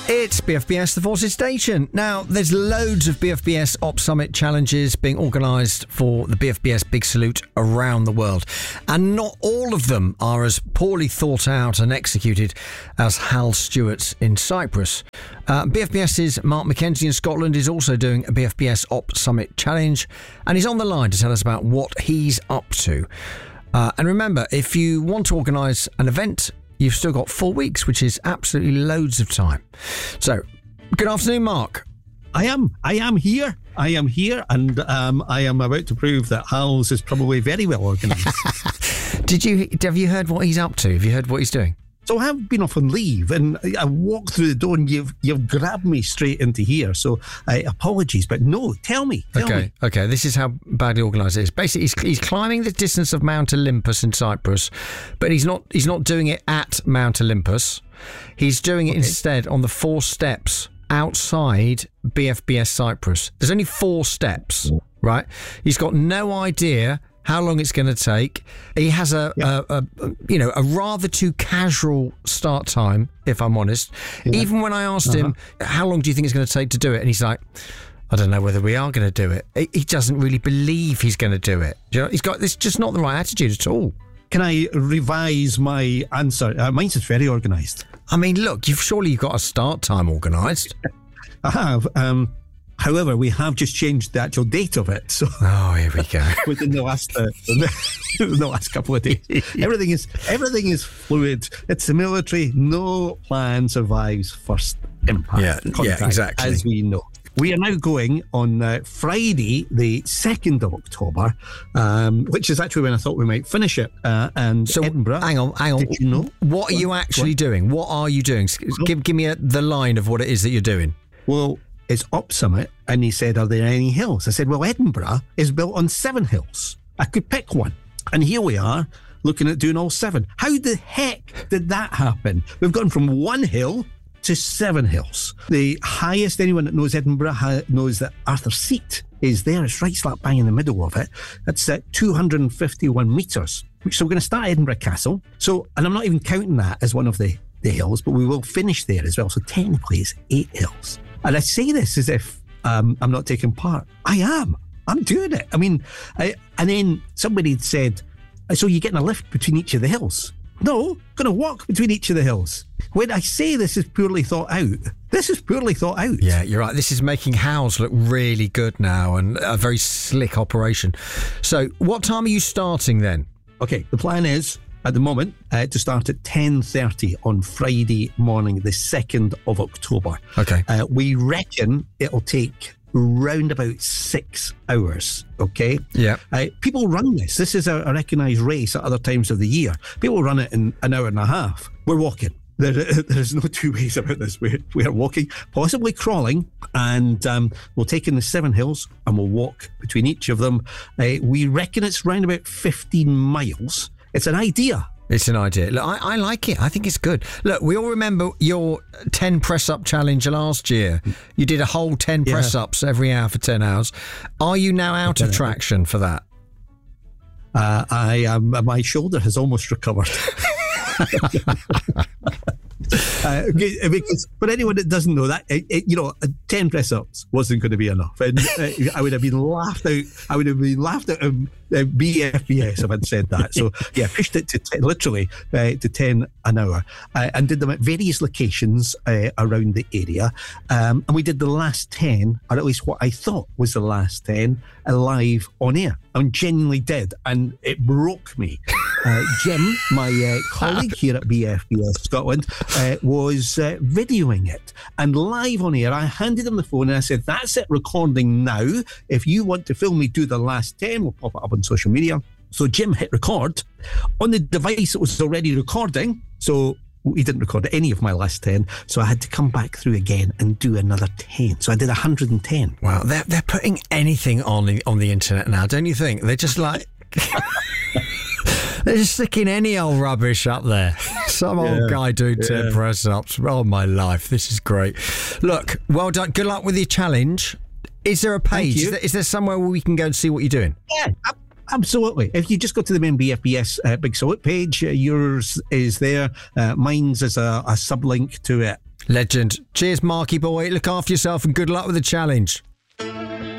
It's BFBS, the Forces Station. Now, there's loads of BFBS Op Summit challenges being organised for the BFBS Big Salute around the world. And not all of them are as poorly thought out and executed as Hal Stewart's in Cyprus. BFBS's Mark McKenzie in Scotland is also doing a BFBS Op Summit challenge, and he's on the line to tell us about what he's up to. And remember, if you want to organise an event, you've still got 4 weeks, which is absolutely loads of time. So, good afternoon, Mark. I am here. And I am about to prove that Hal's is probably very well organised. Have you heard what he's up to? Have you heard what he's doing? So I have been off on leave, and I walked through the door, and you've grabbed me straight into here. So apologies, but no, tell me. Okay. This is how badly organised it is. Basically, he's climbing the distance of Mount Olympus in Cyprus, but he's not doing it at Mount Olympus. He's doing it instead on the 4 steps outside BFBS Cyprus. There's only 4 steps, right? He's got no idea how long it's going to take. He has a rather too casual start time, if I'm honest. Yeah. Even when I asked him, how long do you think it's going to take to do it? And he's like, I don't know whether we are going to do it. He doesn't really believe he's going to do it. You know, he's got this just not the right attitude at all. Can I revise my answer? Mine's just very organised. I mean, look, you've got a start time organised. I have. However, we have just changed the actual date of it. So here we go. Within the last couple of days, everything is fluid. It's the military. No plan survives first impact. Yeah, exactly. As we know, we are now going on Friday, the 2nd of October, which is actually when I thought we might finish it. And so, Edinburgh. Hang on. Did you know? What are you actually doing? What are you doing? Give me the line of what it is that you're doing. Well, it's Op Summit, and he said, are there any hills? I said, well, Edinburgh is built on 7 hills. I could pick one. And here we are, looking at doing all 7. How the heck did that happen? We've gone from 1 hill to 7 hills. The highest, anyone that knows Edinburgh knows that Arthur's Seat is there. It's right slap bang in the middle of it. That's at 251 metres. So we're going to start at Edinburgh Castle. So, and I'm not even counting that as one of the hills, but we will finish there as well. So technically it's 8 hills. And I say this as if I'm not taking part. I am. I'm doing it. I mean, and then somebody had said, so you're getting a lift between each of the hills? No, going to walk between each of the hills. When I say this is poorly thought out, this is poorly thought out. Yeah, you're right. This is making Howes look really good now, and a very slick operation. So what time are you starting then? Okay, the plan is, at the moment, to start at 10:30 on Friday morning, the 2nd of October. Okay. We reckon it'll take round about 6 hours, okay? Yeah. People run this. This is a recognised race at other times of the year. People run it in an hour and a half. We're walking. There's no two ways about this. We are walking, possibly crawling, and we'll take in the 7 hills and we'll walk between each of them. We reckon it's round about 15 miles. It's an idea. It's an idea. Look, I like it. I think it's good. Look, we all remember your 10 press-up challenge last year. You did a whole 10 press-ups every hour for 10 hours. Are you now out of traction for that? I am. My shoulder has almost recovered. Because for anyone that doesn't know that, 10 press-ups wasn't going to be enough, and I would have been laughed out. I would have been laughed out of BFBS if I'd said that. So yeah, pushed it to literally to 10 an hour, and did them at various locations around the area. And we did the last 10, or at least what I thought was the last 10, live on air. I genuinely did, and it broke me. Jim, my colleague here at BFBS Scotland, was videoing it, and live on air I handed him the phone and I said, that's it, recording now. If you want to film me do the last 10, we'll pop it up on social media. So Jim hit record on the device that was already recording, so he didn't record any of my last 10, so I had to come back through again and do another 10. So I did 110. Wow, they're putting anything on the internet now, don't you think? They're just like they're just sticking any old rubbish up there. Some old guy doing 10 press-ups. Oh, my life. This is great. Look, well done. Good luck with your challenge. Is there a page? Is there somewhere where we can go and see what you're doing? Yeah, absolutely. If you just go to the main BFBS Big Salute page, yours is there. Mine's is a sublink to it. Legend. Cheers, Marky boy. Look after yourself and good luck with the challenge.